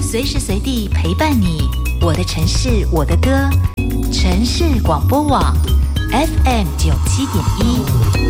随时随地陪伴你，我的城市，我的歌，城市广播网 FM97.1。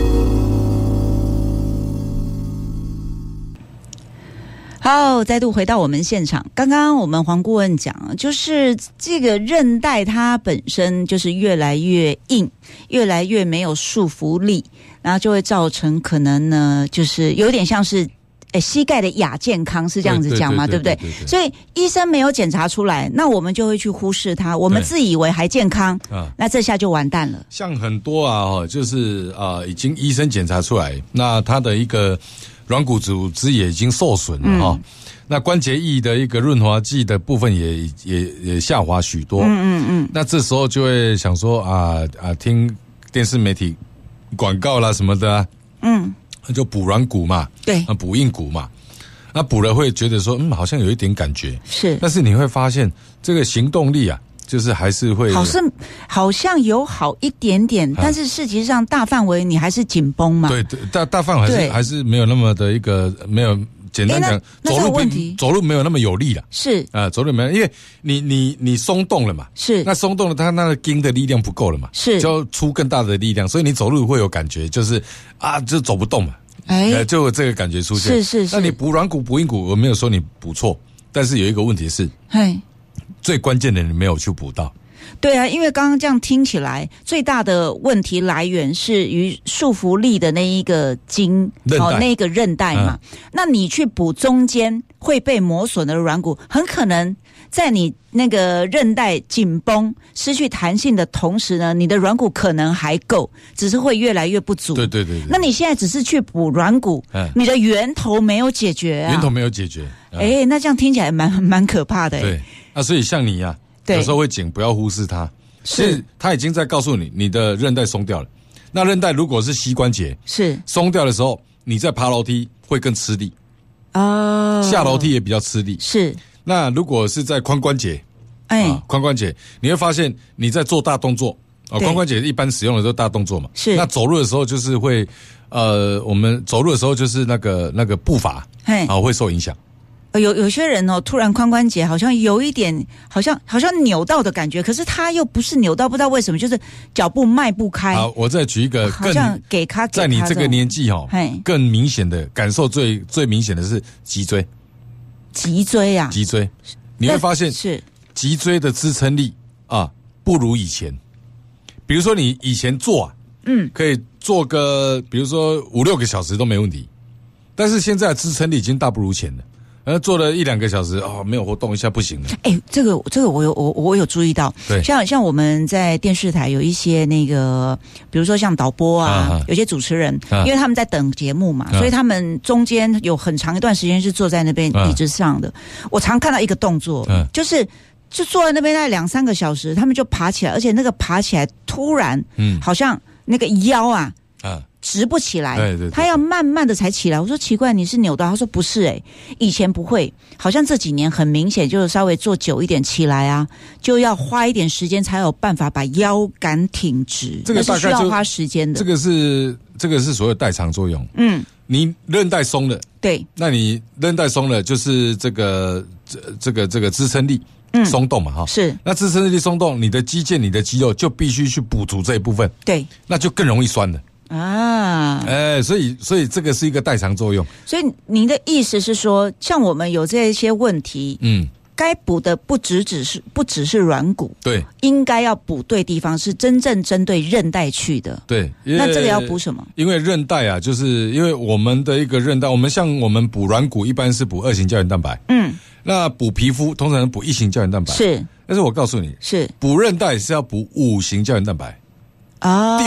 好，再度回到我们现场。刚刚我们黄顾问讲，就是这个韧带它本身就是越来越硬，越来越没有束缚力，然后就会造成可能呢，就是有点像是膝盖的亚健康，是这样子讲吗？对不对？所以医生没有检查出来，那我们就会去忽视它，我们自以为还健康，那这下就完蛋了。 像很多啊，就是已经医生检查出来，那他的一个软骨组织也已经受损了哈。那关节液的一个润滑剂的部分也下滑许多。那这时候就会想说听电视媒体广告啦什么的就补软骨嘛，对，补硬骨嘛。那补了会觉得说好像有一点感觉，是，但是你会发现这个行动力啊，就是还是会好像有好一点点，但是实际上大范围你还是紧绷嘛。对， 大范围还是没有那么的一个没有。简单讲，走路没有那么有力了，是走路没有，因为你松动了嘛，是，那松动了，它那个筋的力量不够了嘛，是，就要出更大的力量，所以你走路会有感觉，就是就走不动嘛，就有这个感觉出现，是。那你补软骨、补硬骨，我没有说你补错，但是有一个问题是，最关键的你没有去补到。 对啊，因为刚刚这样听起来，最大的问题来源是于束缚力的那一个筋，那个韧带嘛。那你去补中间会被磨损的软骨，很可能在你那个韧带紧绷、失去弹性的同时呢，你的软骨可能还够，只是会越来越不足。对。那你现在只是去补软骨，你的源头没有解决啊。源头没有解决，那这样听起来蛮可怕的。对，所以像你有时候会紧，不要忽视它。是，它已经在告诉你，你的韧带松掉了。那韧带如果是膝关节是松掉的时候，你在爬楼梯会更吃力下楼梯也比较吃力。是，那如果是在髋关节，髋关节你会发现你在做大动作髋关节一般使用的都是大动作嘛。是，那走路的时候就是会我们走路的时候就是那个步伐会受影响。有些人突然髋关节好像有一点好像扭到的感觉，可是他又不是扭到，不知道为什么，就是脚步迈不开。好，我再举一个更在你这个年纪更明显的感受，最明显的是脊椎。脊椎啊，脊椎，你会发现是脊椎的支撑力不如以前。比如说你以前坐可以坐个比如说5-6个小时都没问题，但是现在的支撑力已经大不如前了。做了1-2个小时没有活动一下不行了。这个我有注意到。对，像我们在电视台有一些那个，比如说像导播有些主持人，因为他们在等节目嘛，所以他们中间有很长一段时间是坐在那边椅子上的。我常看到一个动作，就坐在那边大概2-3个小时，他们就爬起来，而且那个爬起来突然，好像那个腰直不起来，对，他要慢慢的才起来。我说奇怪，你是扭到？他说不是以前不会，好像这几年很明显，就是稍微坐久一点起来就要花一点时间才有办法把腰杆挺直，这个是需要花时间的。这个是所谓代偿作用。你韧带松了，对，那你韧带松了，就是这个支撑力松动嘛是，那支撑力松动，你的肌腱、你的肌肉就必须去补足这一部分，对，那就更容易酸了。所以这个是一个代偿作用。所以您的意思是说，像我们有这些问题，该补的不只是软骨，对，应该要补对地方，是真正针对韧带去的。对，那这个要补什么？因为韧带就是因为我们的一个韧带，我们补软骨一般是补2型胶原蛋白，那补皮肤通常补1型胶原蛋白，是。但是我告诉你，是补韧带是要补5型胶原蛋白。第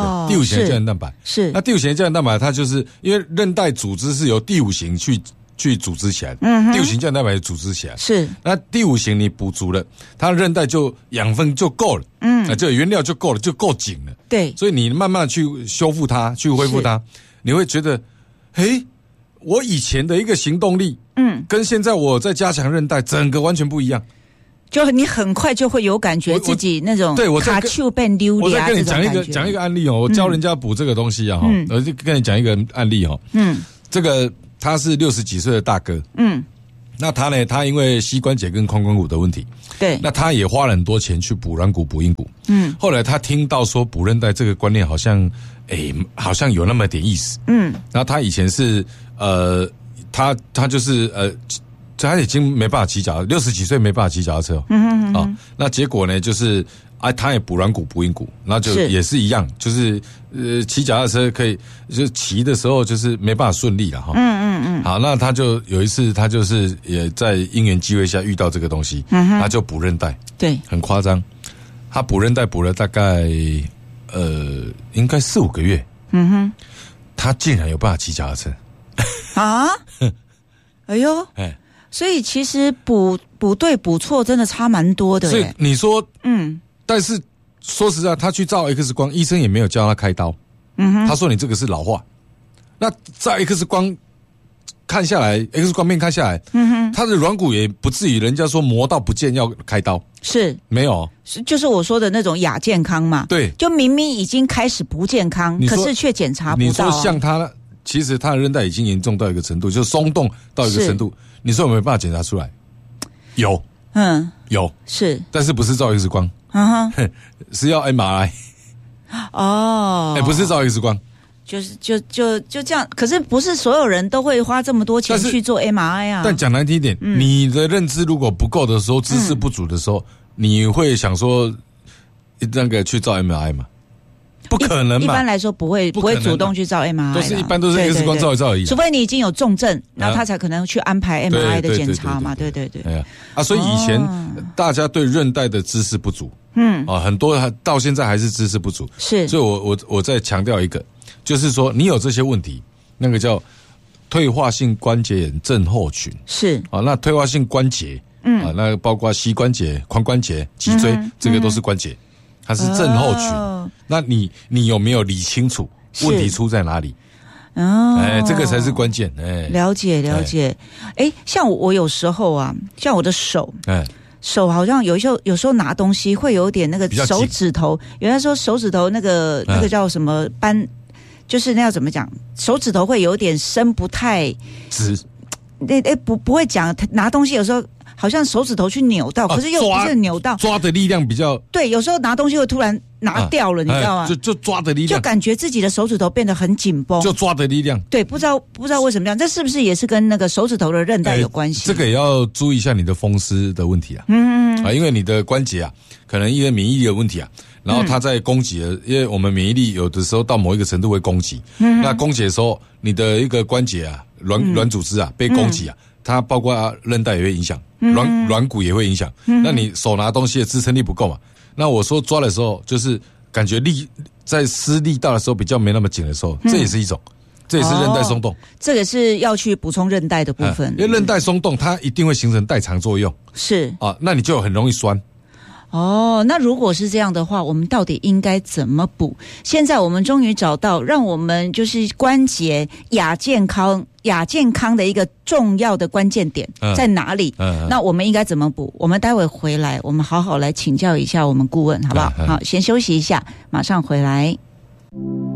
5型的胶原蛋白是，那第5型的胶原蛋白它就是因为韧带组织是由第5型去组织起来的，第5型胶原蛋白组织起来是，那第5型你补足了，它的韧带就养分就够了，就原料就够了，就够紧了，对，所以你慢慢去修复它，去恢复它，你会觉得，我以前的一个行动力，跟现在我在加强韧带，整个完全不一样。就你很快就会有感觉自己那种卡丘变溜的。我再跟你讲一个案例我教人家补这个东西我就跟你讲一个案例这个他是60几岁的大哥， 那他呢？他因为膝关节跟髋关骨的问题， 对， 那他也花了很多钱去补软骨、补硬骨。后来他听到说补韧带这个观念好像有那么点意思。然后他以前是他就是他已经没办法骑脚，60几岁没办法骑脚踏车。那结果呢，就是他也补软骨、补硬骨，然后就也是一样，就是骑脚踏车可以，就是骑的时候就是没办法顺利了哈。好，那他就有一次，他就是也在因缘机会下遇到这个东西，他就补韧带， 对， 很夸张，他补韧带补了大概应该4、5个月，他竟然有办法骑脚踏车啊！哎呦，所以其实补对补错真的差蛮多的。 所以你说，但是说实在，他去照 X 光，医生也没有叫他开刀，他说你这个是老化。那照 X 光看下来 ，X 光片看下来，他的软骨也不至于人家说磨到不见要开刀， 是没有， 就是我说的那种亚健康嘛。 对， 就明明已经开始不健康，可是却检查不到。 你说像他，其实他的韧带已经严重到一个程度，就松动到一个程度，你说有没有办法检查出来？有，有， 是， 但是不是照 X 光，是要 MRI。不是照 X 光。 就这样，可是不是所有人都会花这么多钱去做 MRI 啊。 但讲难听一点，你的认知如果不够的时候，知识不足的时候，你会想说那个去照 MRI 吗？不可能嘛。 一般来说不会主动去照 MRI， 都是一般都是 X 光照一照而已。 除非你已经有重症，然后他才可能去安排 MRI 的检查嘛。对。 所以以前大家对韧带的知识不足，很多到现在还是知识不足。是，所以我再强调一个。就是说，你有这些问题，那个叫退化性关节炎症候群。是那退化性关节，那包括膝关节、髋关节、脊椎，这个都是关节，它是症候群。那你有没有理清楚问题出在哪里？这个才是关键。 了解。像我有时候啊，像我的手，手好像有时候拿东西会有点那个手指头，有人说手指头那个叫什么斑。就是那要怎么讲，手指头会有点伸不太直，不会讲拿东西有时候好像手指头去扭到，可是又不是扭到， 抓的力量比较对，有时候拿东西会突然拿掉了，你知道吗？ 就抓的力量， 就感觉自己的手指头变得很紧绷， 就抓的力量， 对，不知道为什么这样，这是不是也是跟那个手指头的韧带有关系？ 这个也要注意一下你的风湿的问题啊，因为你的关节啊，可能因为免疫力的问题啊。然后它在攻击了，因为我们免疫力有的时候到某一个程度会攻击，那攻击的时候，你的一个关节啊、软组织啊被攻击啊，它包括韧带也会影响，软骨也会影响。那你手拿东西的支撑力不够嘛？那我说抓的时候，就是感觉力在施力道的时候比较没那么紧的时候，这也是一种，这也是韧带松动。 这个是要去补充韧带的部分， 因为韧带松动它一定会形成代偿作用，是那你就很容易酸。 那如果是这样的话，我们到底应该怎么补？现在我们终于找到让我们就是关节亚健康的一个重要的关键点在哪里？那我们应该怎么补？我们待会回来，我们好好来请教一下我们顾问，好不好？好，先休息一下，马上回来。